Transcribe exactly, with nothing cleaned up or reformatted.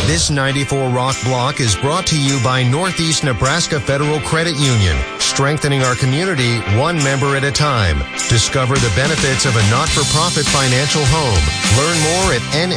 This ninety-four Rock block is brought to you by Northeast Nebraska Federal Credit Union, strengthening our community one member at a time. Discover the benefits of a not-for-profit financial home. Learn more at N